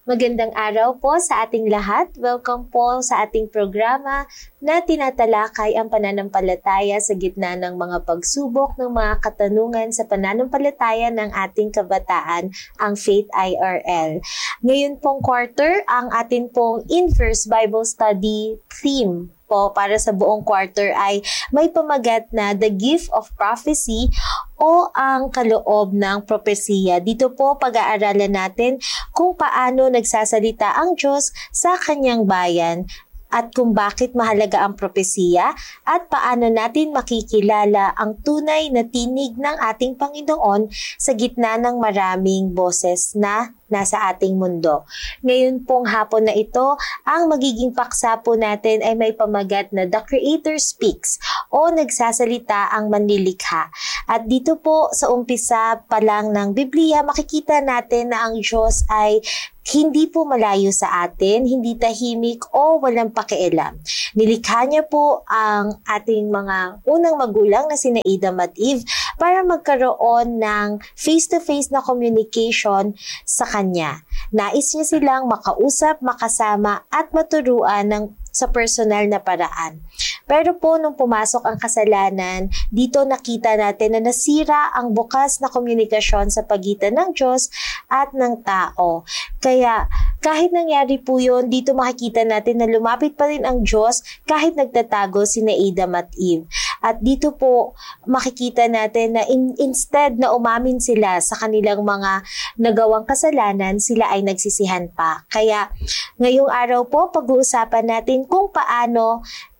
Magandang araw po sa ating lahat. Welcome po sa ating programa na tinatalakay ang pananampalataya sa gitna ng mga pagsubok ng mga katanungan sa pananampalataya ng ating kabataan, ang Faith IRL. Ngayon pong quarter, ang atin pong Inverse Bible Study theme po para sa buong quarter ay may pamagat na The Gift of Prophecy o ang kaloob ng propesiya. Dito po pag-aaralan natin kung paano nagsasalita ang Diyos sa kanyang bayan at kung bakit mahalaga ang propesiya at paano natin makikilala ang tunay na tinig ng ating Panginoon sa gitna ng maraming boses na nasa ating mundo. Ngayon pong hapon na ito, ang magiging paksa po natin ay may pamagat na The Creator Speaks o nagsasalita ang manlilikha. At dito po sa umpisa pa lang ng Biblia, makikita natin na ang Diyos ay hindi po malayo sa atin, hindi tahimik o walang pakialam. Nilikha niya po ang ating mga unang magulang na sina Adam at Eve para magkaroon ng face-to-face na communication sa Kanya. Nais niya silang makausap, makasama at maturuan sa personal na paraan. Pero po nung pumasok ang kasalanan, dito nakita natin na nasira ang bukas na komunikasyon sa pagitan ng Diyos at ng tao. Kaya kahit nangyari po yun, dito makikita natin na lumapit pa rin ang Diyos kahit nagtatago sina Adam at Eve. At dito po makikita natin na instead na umamin sila sa kanilang mga nagawang kasalanan, sila ay nagsisihan pa. Kaya ngayong araw po pag-uusapan natin kung paano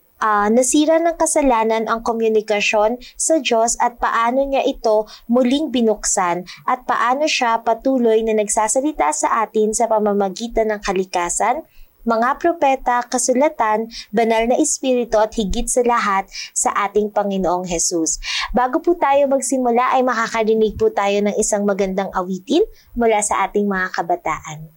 nasira ng kasalanan ang komunikasyon sa Diyos at paano niya ito muling binuksan at paano siya patuloy na nagsasalita sa atin sa pamamagitan ng kalikasan, mga propeta, kasulatan, banal na espiritu at higit sa lahat sa ating Panginoong Hesus. Bago po tayo magsimula ay makakarinig po tayo ng isang magandang awitin mula sa ating mga kabataan.